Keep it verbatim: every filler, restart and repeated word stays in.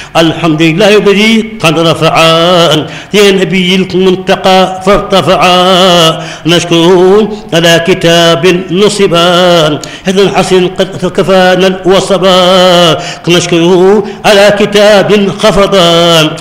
الحمد لله الذي قد رفعا يا نبي المنتقى فارتفعا نشكره على كتاب نصبا هذا الحسن قد كفانا وصبا نشكره على كتاب خفضا